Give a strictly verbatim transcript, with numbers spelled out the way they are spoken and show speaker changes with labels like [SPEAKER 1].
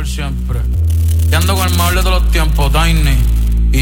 [SPEAKER 1] siempre. Y ando con el mable de todos los tiempos, Tiny.